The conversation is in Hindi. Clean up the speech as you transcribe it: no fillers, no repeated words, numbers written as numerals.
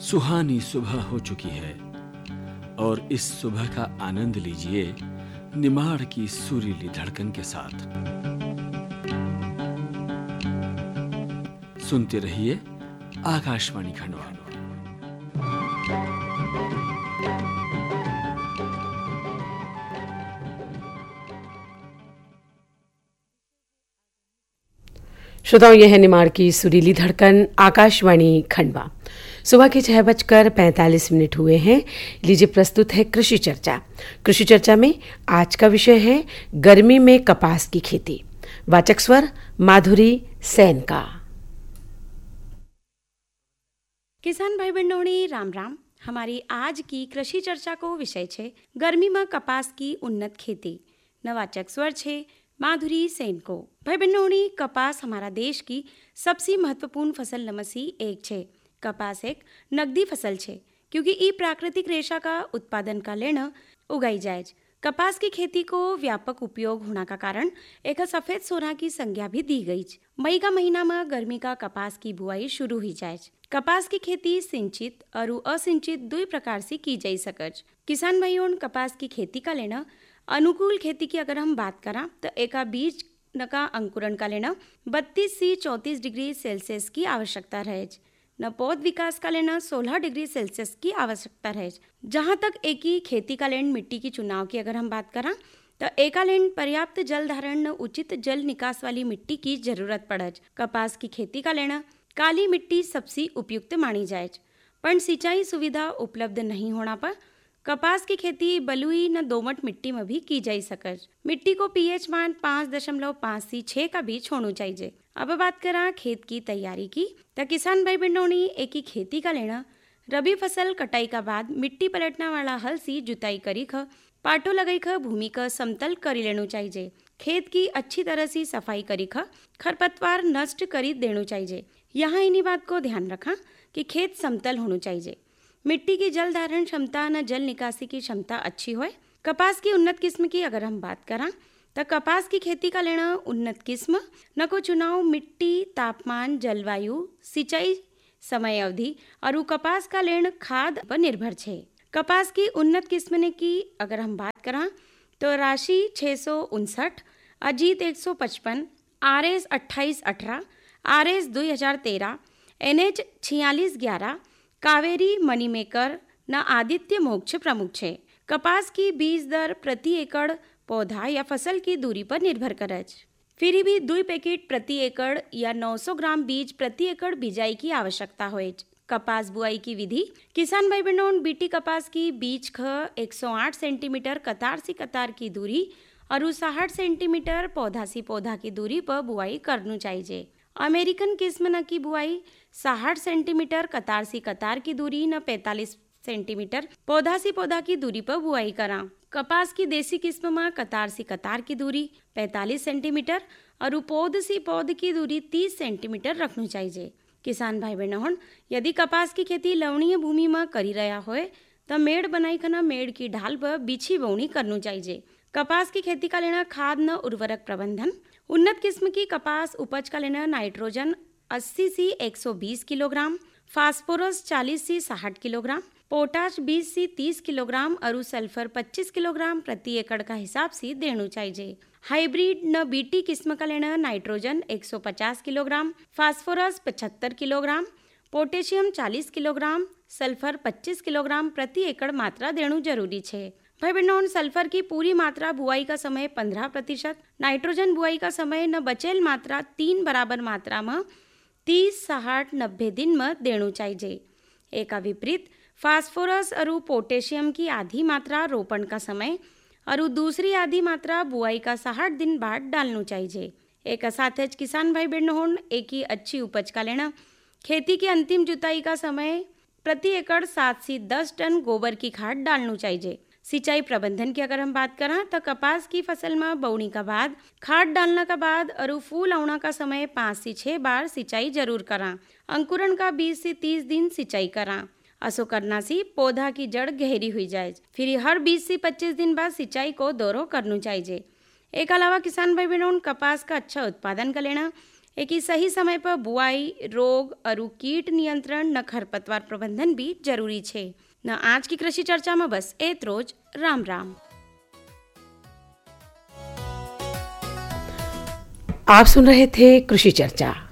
सुहानी सुबह हो चुकी है और इस सुबह का आनंद लीजिए निमाड़ की सुरीली धड़कन के साथ। सुनते रहिए आकाशवाणी खंडवा। श्रोताओं, यह है निमाड़ की सुरीली धड़कन आकाशवाणी खंडवा। सुबह के 6:45 हुए हैं। लीजिए प्रस्तुत है कृषि चर्चा। कृषि चर्चा में आज का विषय है गर्मी में कपास की खेती। वाचक स्वर माधुरी सेन का। किसान भाई बहनों राम राम। हमारी आज की कृषि चर्चा को विषय छे गर्मी में कपास की उन्नत खेती। नवाचक स्वर छे माधुरी सेन को। भाई बहनों, कपास हमारा देश की सबसे महत्वपूर्ण फसल में से एक छे। कपास एक नगदी फसल छे क्योंकि ई प्राकृतिक रेशा का उत्पादन का लेना उगाई जाए। कपास की खेती को व्यापक उपयोग होने का कारण एक सफेद सोना की संज्ञा भी दी गई। मई का महीना में गर्मी का कपास की बुआई शुरू हुई जाए। कपास की खेती सिंचित और असिंचित दो प्रकार से की जा सकज। किसान भाइयों, कपास की खेती का लेना अनुकूल खेती की अगर हम बात करा तो एक बीज का अंकुरण का लेना 32 से 34 डिग्री सेल्सियस की आवश्यकता रहे। न पौध विकास का लेना 16 डिग्री सेल्सियस की आवश्यकता रहे। जहाँ तक एक ही खेती का लेन मिट्टी की चुनाव की अगर हम बात करा तो एका लेन पर्याप्त जल धारण न उचित जल निकास वाली मिट्टी की जरूरत पड़े। कपास की खेती का लेना काली मिट्टी सबसे उपयुक्त मानी जाए, पर सिंचाई सुविधा उपलब्ध नहीं होना पर कपास की खेती बलुई न दोमट मिट्टी में भी की जा सके। मिट्टी को पीएच मान 5.5 से 6 का बीच होना चाहिए। अब बात करा खेत की तैयारी की तो किसान भाई बहनों ने एक ही खेती का लेना रबी फसल कटाई का बाद मिट्टी पलटना वाला हल से जुताई करी पाटो लगाई भूमि का समतल करी लेना चाहिए। खेत की अच्छी तरह से सफाई करी खरपतवार नष्ट करी देना चाहिए। यहाँ इन्हीं बात को ध्यान रखा कि खेत समतल होना चाहिए। मिट्टी की जल धारण क्षमता न जल निकासी की क्षमता अच्छी हो। कपास की उन्नत किस्म की अगर हम बात करा तो कपास की खेती का लेना उन्नत किस्म न को चुनाव मिट्टी, तापमान, जलवायु, सिंचाई समय अवधि और कपास का लेन खाद पर निर्भर छे। कपास की उन्नत किस्म ने की अगर हम बात करा तो राशि 659, Ajit 155, RS 2818, RS 2013, NH 4611, Kaveri, मणिमेकर न आदित्य मोक्ष प्रमुख छे। कपास की बीज दर प्रति एकड़ पौधा या फसल की दूरी पर निर्भर करे। फिर भी 2 पैकेट प्रति एकड़ या 900 ग्राम बीज प्रति एकड़ बिजाई की आवश्यकता होए। कपास बुआई की विधि किसान भाई बहनों बीटी कपास की बीज 108 सेंटीमीटर कतार से कतार की दूरी और 60 सेंटीमीटर पौधा से पौधा की दूरी पर बुआई करनी चाहिए। अमेरिकन किस्म न की बुआई 60 सेंटीमीटर कतार से कतार की दूरी न 45 सेंटीमीटर पौधा से पौधा की दूरी पर बुआई करा। कपास की देसी किस्म में कतार से कतार की दूरी 45 सेंटीमीटर और पौध से पौध की दूरी 30 सेंटीमीटर रखनी चाहिए। किसान भाई बहनों, यदि कपास की खेती लवणीय भूमि में करी रहा हो तो मेड़ बनाई खना मेड़ की ढाल पर बिछी बोवनी करनी चाहिए। कपास की खेती का लेना खाद न उर्वरक प्रबंधन। उन्नत किस्म की कपास उपज का लेना नाइट्रोजन 80 से 120 किलोग्राम, फास्फोरस 40 से 60 किलोग्राम, पोटाश 20 से 30 किलोग्राम और सल्फर 25 किलोग्राम प्रति एकड़ का हिसाब से देना चाहिए। हाइब्रिड न बीटी किस्म का लेना nitrogen 150 kilogram, phosphorus 75 kilogram, potassium 40 kilogram, sulphur 25 kilogram प्रति एकड़ मात्रा देना जरूरी है। भाई बहनों, सल्फर की पूरी मात्रा बुआई का समय 15%, नाइट्रोजन बुआई का समय न बचेल मात्रा 3 बराबर मात्रा में 30, 60, 90 दिन में देना चाहिए। एक विपरीत फास्फोरस और पोटेशियम की आधी मात्रा रोपण का समय और दूसरी आधी मात्रा बुआई का 60 दिन बाद डालना चाहिए। एक साथ किसान भाई बहनों एक ही अच्छी उपज का लेना खेती की अंतिम जुताई का समय प्रति एकड़ 7 से 10 टन गोबर की खाद डालना चाहिए। सिंचाई प्रबंधन की अगर हम बात करें तो कपास की फसल में बोवनी का बाद खाद डालने का बाद और फूल आना का समय 5 से 6 बार सिंचाई जरूर करा। अंकुरण का 20 से 30 दिन सिंचाई करा। असो करना से पौधा की जड़ गहरी हुई जाए। फिर हर 20 से 25 दिन बाद सिंचाई को दोहरो करना चाहिए। एक अलावा किसान भाई बहनों कपास का अच्छा उत्पादन का लेना एक ही सही समय पर बुआई, रोग और कीट नियंत्रण न खरपतवार प्रबंधन भी जरूरी छे। न आज की कृषि चर्चा में बस एतरोज। राम राम। आप सुन रहे थे कृषि चर्चा।